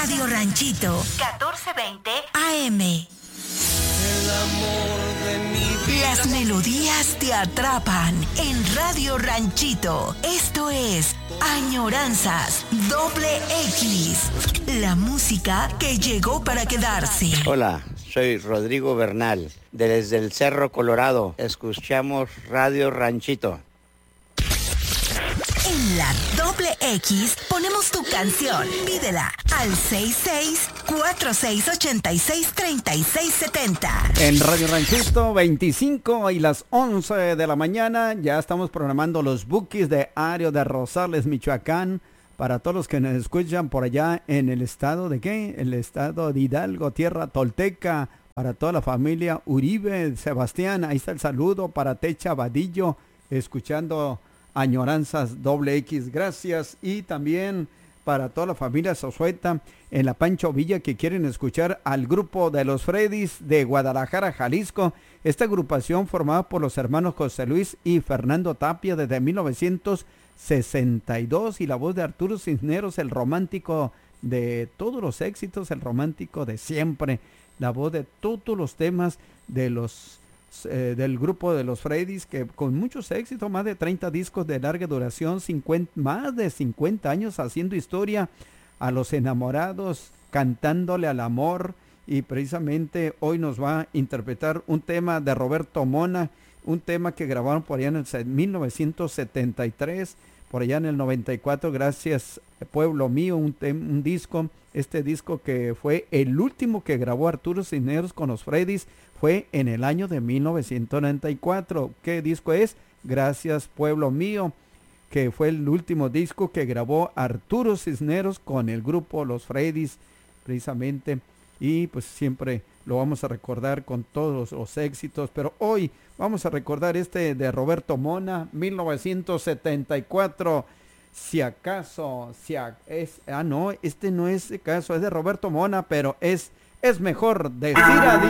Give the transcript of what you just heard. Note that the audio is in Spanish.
Radio Ranchito, 1420 AM. El amor de mi vida. Las melodías te atrapan en Radio Ranchito. Esto es Añoranzas X. La música que llegó para quedarse. Hola, soy Rodrigo Bernal. Desde el Cerro Colorado, escuchamos Radio Ranchito. En la X ponemos tu canción. Pídela al 66-4686-3670. En Radio Ranchito, 25 y las 11 de la mañana, ya estamos programando los bookies de Ario de Rosales, Michoacán, para todos los que nos escuchan por allá en el estado de ¿qué? El estado de Hidalgo, tierra tolteca, para toda la familia Uribe, Sebastián, ahí está el saludo para Techa Vadillo, escuchando Añoranzas X, gracias. Y también para toda la familia Sosueta en la Pancho Villa que quieren escuchar al grupo de los Freddys de Guadalajara, Jalisco. Esta agrupación formada por los hermanos José Luis y Fernando Tapia desde 1962 y la voz de Arturo Cisneros, el romántico de todos los éxitos, el romántico de siempre, la voz de todos los temas de los del grupo de los Freddys, que con muchos éxitos, más de 30 discos de larga duración, más de 50 años haciendo historia, a los enamorados, cantándole al amor. Y precisamente hoy nos va a interpretar un tema de Roberto Mona, un tema que grabaron por allá en el 1973, por allá en el 94, gracias Pueblo Mío, un disco, este disco que fue el último que grabó Arturo Cisneros con los Freddys, fue en el año de 1994. ¿Qué disco es? Gracias Pueblo Mío, que fue el último disco que grabó Arturo Cisneros con el grupo Los Freddys, precisamente. Y pues siempre lo vamos a recordar con todos los éxitos, pero hoy vamos a recordar este de Roberto Mona, 1974. Si acaso, no, este no es caso, es de Roberto Mona, pero es mejor decir adiós.